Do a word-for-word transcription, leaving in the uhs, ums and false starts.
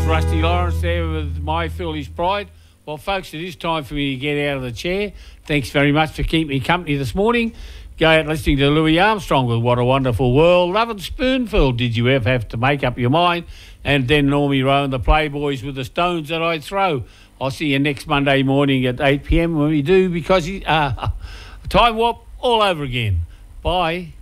Rusty Lawrence there with My Foolish Pride. Well, folks, it is time for me to get out of the chair. Thanks very much for keeping me company this morning. Go out listening to Louis Armstrong with What a Wonderful World. Love and Spoonful, Did You Ever Have to Make Up Your Mind? And then Normie Rowe and the Playboys with The Stones That I'd Throw. I'll see you next Monday morning at eight p m when we do, because he, uh, time warp all over again. Bye.